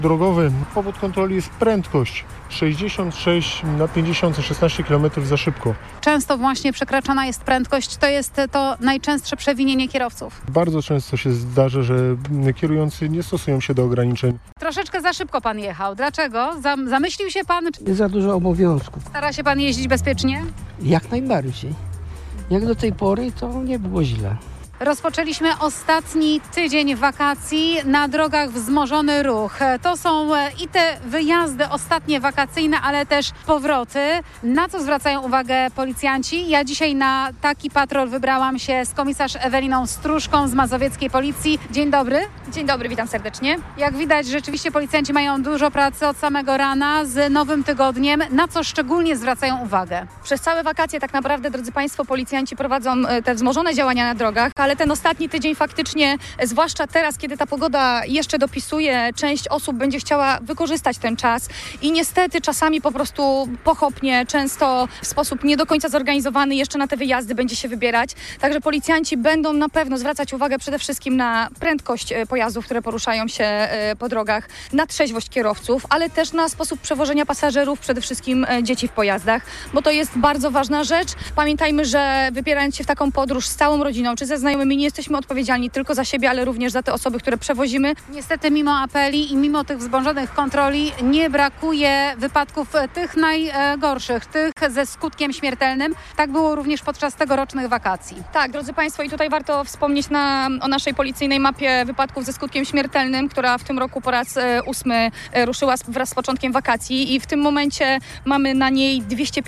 drogowy. Powód kontroli jest prędkość 66 na 50, 16 km za szybko. Często właśnie przekraczana jest prędkość. To jest to najczęstsze przewinienie kierowców. Bardzo często się zdarza, że kierujący nie stosują się do ograniczeń. Troszeczkę za szybko pan jechał. Dlaczego? Zamyślił się pan? Jest za dużo obowiązków. Stara się pan jeździć bezpiecznie? Jak najbardziej. Jak do tej pory to nie było źle. Rozpoczęliśmy ostatni tydzień wakacji, na drogach wzmożony ruch. To są i te wyjazdy ostatnie wakacyjne, ale też powroty. Na co zwracają uwagę policjanci? Ja dzisiaj na taki patrol wybrałam się z komisarz Eweliną Struszką z Mazowieckiej Policji. Dzień dobry. Dzień dobry, witam serdecznie. Jak widać, rzeczywiście policjanci mają dużo pracy od samego rana z nowym tygodniem. Na co szczególnie zwracają uwagę? Przez całe wakacje tak naprawdę, drodzy Państwo, policjanci prowadzą te wzmożone działania na drogach, ale ten ostatni tydzień faktycznie, zwłaszcza teraz, kiedy ta pogoda jeszcze dopisuje, część osób będzie chciała wykorzystać ten czas i niestety czasami po prostu pochopnie, często w sposób nie do końca zorganizowany jeszcze na te wyjazdy będzie się wybierać. Także policjanci będą na pewno zwracać uwagę przede wszystkim na prędkość pojazdów, które poruszają się po drogach, na trzeźwość kierowców, ale też na sposób przewożenia pasażerów, przede wszystkim dzieci w pojazdach, bo to jest bardzo ważna rzecz. Pamiętajmy, że wybierając się w taką podróż z całą rodziną czy ze znajomymi, nie jesteśmy odpowiedzialni tylko za siebie, ale również za te osoby, które przewozimy. Niestety mimo apeli i mimo tych wzmożonych kontroli nie brakuje wypadków tych najgorszych, tych ze skutkiem śmiertelnym. Tak było również podczas tegorocznych wakacji. Tak, drodzy Państwo, i tutaj warto wspomnieć o naszej policyjnej mapie wypadków ze skutkiem śmiertelnym, która w tym roku po raz 8 ruszyła wraz z początkiem wakacji i w tym momencie mamy na niej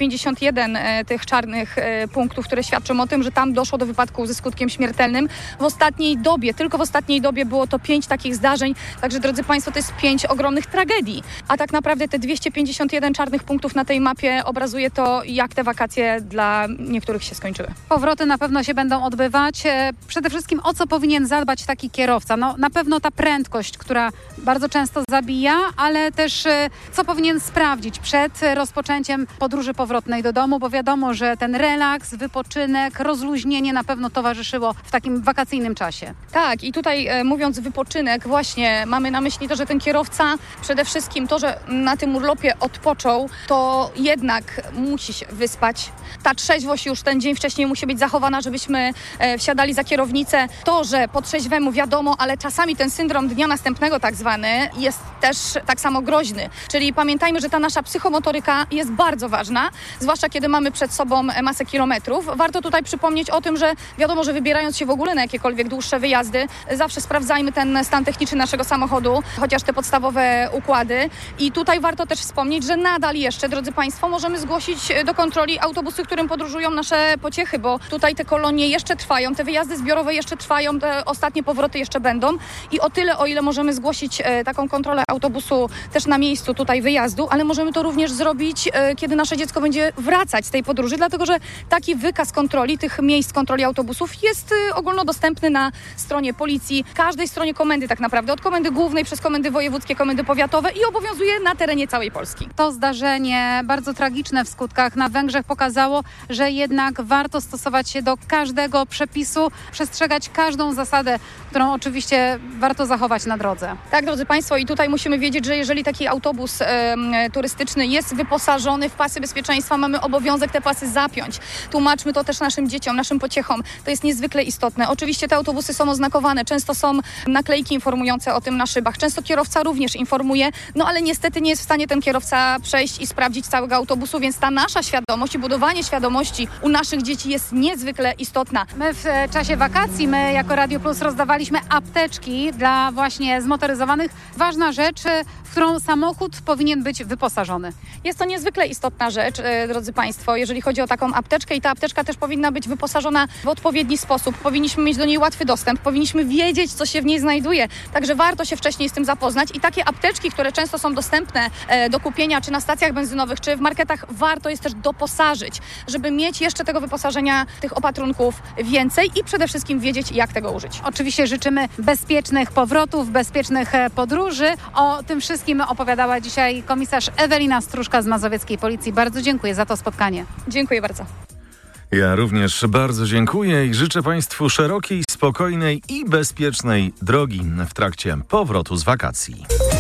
251 tych czarnych punktów, które świadczą o tym, że tam doszło do wypadków ze skutkiem śmiertelnym. W ostatniej dobie, tylko w ostatniej dobie było to 5 takich zdarzeń, także drodzy Państwo, to jest 5 ogromnych tragedii, a tak naprawdę te 251 czarnych punktów na tej mapie obrazuje to, jak te wakacje dla niektórych się skończyły. Powroty na pewno się będą odbywać. Przede wszystkim o co powinien zadbać taki kierowca? No, na pewno ta prędkość, która bardzo często zabija, ale też co powinien sprawdzić przed rozpoczęciem podróży powrotnej do domu, bo wiadomo, że ten relaks, wypoczynek, rozluźnienie na pewno towarzyszyło w takim wakacyjnym czasie. Tak, i tutaj mówiąc wypoczynek, właśnie mamy na myśli to, że ten kierowca przede wszystkim to, że na tym urlopie odpoczął, to jednak musi się wyspać. Ta trzeźwość już ten dzień wcześniej musi być zachowana, żebyśmy wsiadali za kierownicę. To, że po trzeźwemu wiadomo, ale czasami ten syndrom dnia następnego tak zwany jest też tak samo groźny. Czyli pamiętajmy, że ta nasza psychomotoryka jest bardzo ważna, zwłaszcza kiedy mamy przed sobą masę kilometrów. Warto tutaj przypomnieć o tym, że wiadomo, że wybierając się w ogóle na jakiekolwiek dłuższe wyjazdy, zawsze sprawdzajmy ten stan techniczny naszego samochodu, chociaż te podstawowe układy. I tutaj warto też wspomnieć, że nadal jeszcze, drodzy Państwo, możemy zgłosić do kontroli autobusy, którym podróżują nasze pociechy, bo tutaj te kolonie jeszcze trwają, te wyjazdy zbiorowe jeszcze trwają, te ostatnie powroty jeszcze będą. I o tyle, o ile możemy zgłosić taką kontrolę autobusu też na miejscu tutaj wyjazdu, ale możemy to również zrobić, kiedy nasze dziecko będzie wracać z tej podróży, dlatego że taki wykaz kontroli, tych miejsc kontroli autobusów jest ogólnodostępny na stronie policji, każdej stronie komendy tak naprawdę, od komendy głównej przez komendy wojewódzkie, komendy powiatowe i obowiązuje na terenie całej Polski. To zdarzenie bardzo tragiczne w skutkach na Węgrzech pokazało, że jednak warto stosować się do każdego przepisu, przestrzegać każdą zasadę, którą oczywiście warto zachować na drodze. Tak, drodzy Państwo, i tutaj musimy wiedzieć, że jeżeli taki autobus turystyczny jest wyposażony w pasy bezpieczeństwa, mamy obowiązek te pasy zapiąć. Tłumaczmy to też naszym dzieciom, naszym pociechom. To jest niezwykle istotne. Oczywiście te autobusy są oznakowane, często są naklejki informujące o tym na szybach. Często kierowca również informuje, no ale niestety nie jest w stanie ten kierowca przejść i sprawdzić całego autobusu, więc ta nasza świadomość i budowanie świadomości u naszych dzieci jest niezwykle istotna. My w czasie wakacji, my jako Radio Plus rozdawaliśmy apteczki dla właśnie zmotoryzowanych. Ważna rzecz, w którą samochód powinien być wyposażony. Jest to niezwykle istotna rzecz, drodzy Państwo, jeżeli chodzi o taką apteczkę i ta apteczka też powinna być wyposażona w odpowiedni sposób. Powinniśmy mieć do niej łatwy dostęp, powinniśmy wiedzieć, co się w niej znajduje. Także warto się wcześniej z tym zapoznać i takie apteczki, które często są dostępne do kupienia czy na stacjach benzynowych, czy w marketach, warto jest też doposażyć, żeby mieć jeszcze tego wyposażenia, tych opatrunków więcej i przede wszystkim wiedzieć, jak tego użyć. Oczywiście życzymy bezpiecznych powrotów, bezpiecznych podróży. O tym wszystkim opowiadała dzisiaj komisarz Ewelina Struszka z Mazowieckiej Policji. Bardzo dziękuję za to spotkanie. Dziękuję bardzo. Ja również bardzo dziękuję i życzę Państwu szerokiej, spokojnej i bezpiecznej drogi w trakcie powrotu z wakacji.